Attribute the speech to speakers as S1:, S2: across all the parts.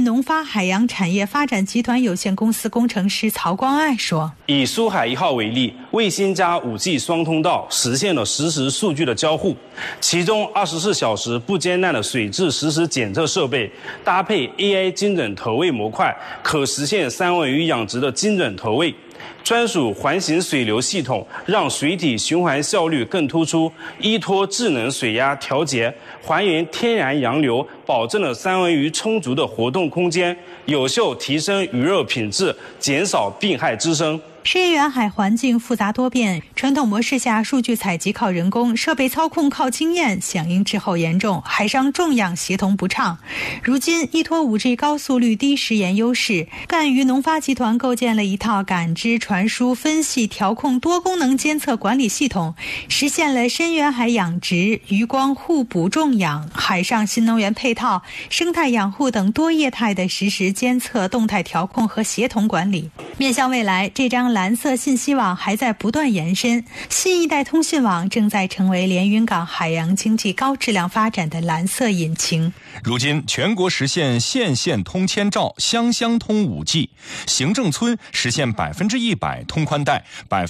S1: 农发海洋产业发展集团有限公司工程师曹光爱说：“
S2: 以苏海1号为例，卫星加5G 双通道实现了实时数据的交互，其中24小时不间断的水质实时检测设备，搭配 AI 精准投喂模块，可实现三文鱼养殖的精准投喂。专属环形水流系统让水体循环效率更突出，依托智能水压调节，还原天然洋流，保证了三文鱼充足的活动空间，有效提升鱼肉品质，减少病害滋生。”
S1: 深远海环境复杂多变，传统模式下数据采集靠人工，设备操控靠经验，响应滞后严重，海上种养协同不畅。如今依托 5G 高速率低时延优势，赣渔农发集团构建了一套感知、传输、分析、调控多功能监测管理系统，实现了深远海养殖、渔光互补种养、海上新能源配套、生态养护等多业态的实时监测、动态调控和协同管理。面向未来，这张蓝色信息网还在不断延伸，新一代通信网正在成为连云港海洋经济高质量发展的蓝色引擎。
S3: 如今全国实现县县通千兆，乡乡通5G， 行政村实现100%通宽带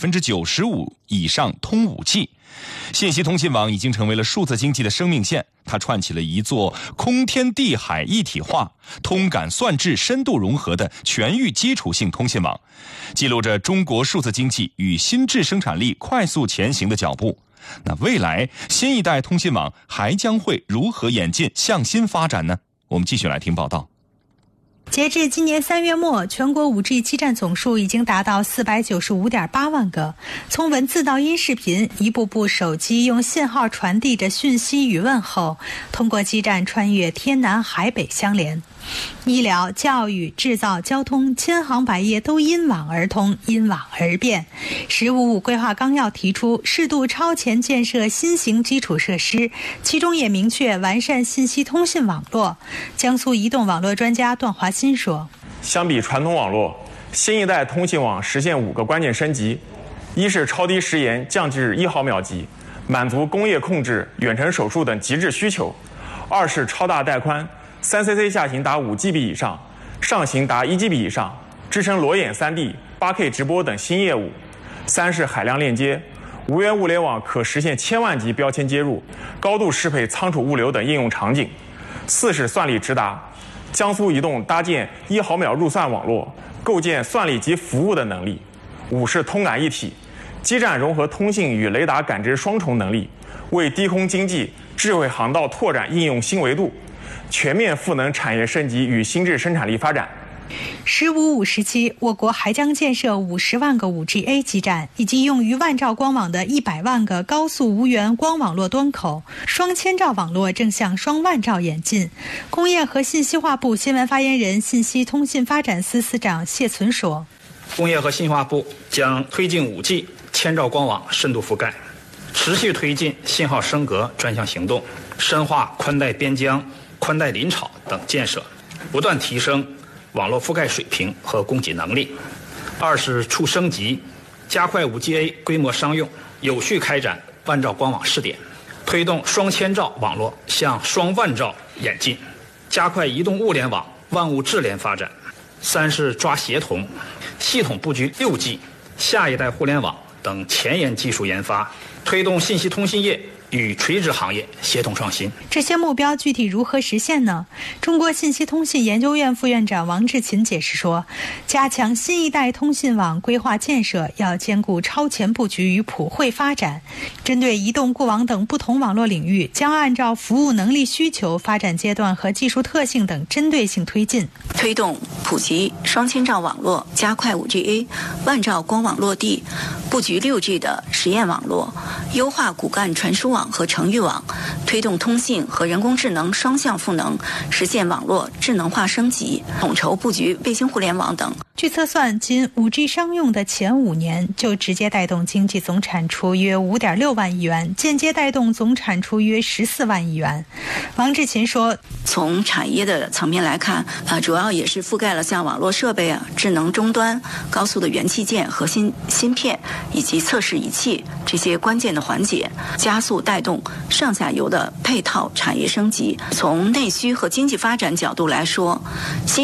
S3: ，95%以上通5G。信息通信网已经成为了数字经济的生命线，它串起了一座空天地海一体化、通感算质深度融合的全域基础性通信网，记录着中国数字经济与新质生产力快速前行的脚步。那未来新一代通信网还将会如何演进向新发展呢？我们继续来听报道。
S1: 截至今年3月末，全国 5G 基站总数已经达到495.8万个。从文字到音视频，一部部手机用信号传递着讯息与问候，通过基站穿越天南海北相连。医疗、教育、制造、交通，千行百业都因网而通，因网而变。“15+5”规划纲要提出适度超前建设新型基础设施，其中也明确完善信息通信网络。江苏移动网络专家段华新说：“
S4: 相比传统网络，新一代通信网实现5个关键升级：一是超低时延降至1毫秒级，满足工业控制、远程手术等极致需求；二是超大带宽，3cc 下行达5GB 以上，上行达1GB 以上，支撑裸眼3D、8K 直播等新业务；三是海量链接，无源物联网可实现1000万级标签接入，高度适配仓储物流等应用场景；四是算力直达，江苏移动搭建1毫秒入算网络，构建算力及服务的能力；五是通感一体，基站融合通信与雷达感知双重能力，为低空经济、智慧航道拓展应用新维度，全面赋能产业升级与新质生产力发展。
S1: “15+5”时期，我国还将建设50万个 5G-A 基站，以及用于万兆光网的100万个高速无源光网络端口，双千兆网络正向双万兆演进。工业和信息化部新闻发言人、信息通信发展司司长谢存说：“
S5: 工业和信息化部将推进5G千兆光网深度覆盖，持续推进信号升格专项行动，深化宽带边疆、宽带临场等建设，不断提升网络覆盖水平和供给能力。二是促升级，加快 5G-A 规模商用，有序开展万兆光网试点，推动双千兆网络向双万兆演进，加快移动物联网万物智联发展。三是抓协同，系统布局6G、下一代互联网等前沿技术研发，推动信息通信业与垂直行业协同创新。”
S1: 这些目标具体如何实现呢？中国信息通信研究院副院长王志勤解释说，加强新一代通信网规划建设要兼顾超前布局与普惠发展，针对移动、固网等不同网络领域，将按照服务能力需求、发展阶段和技术特性等针对性推进，
S6: 推动普及双千兆网络，加快 5G-A 万兆光网落地，布局6G 的实验网络，优化骨干传输网和程域网，推动通信和人工智能双向赋能，实现网络智能化升级，统筹布局卫星互联网等。
S1: 据测算，仅 5G 商用的前5年就直接带动经济总产出约5.6万亿元，间接带动总产出约14万亿元。王志勤说，
S6: 从产业的层面来看，主要也是覆盖了像网络设备、智能终端、高速的元器件、核心芯片以及测试仪器这些关键的环节，加速带动上下游的配套产业升级。从内需和经济发展角度来说，新